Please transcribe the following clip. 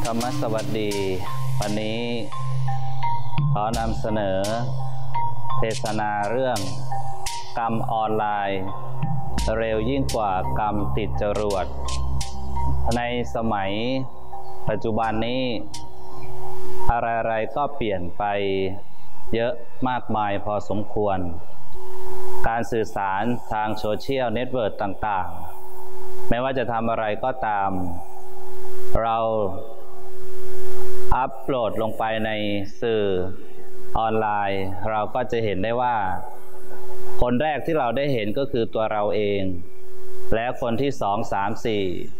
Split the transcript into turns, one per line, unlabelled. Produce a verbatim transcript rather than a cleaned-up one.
รรมสวัสดีวันนี้ขอนำเสนอเทศนาเรื่องกรรมออนไลน์เร็วยิ่งกว่ากรรมติดจรวดในสมัยปัจจุบันนี้อะไรๆก็เปลี่ยนไปเยอะมากมายพอสมควรการสื่อสารทางโซเชียลเน็ตเวิร์กต่างๆไม่ว่าจะทำอะไรก็ตามเราอัปโหลดลงไปในสื่อออนไลน์เราก็จะเห็นได้ว่าคนแรกที่เราได้เห็นก็คือตัวเราเองและคนที่สอง สาม สี่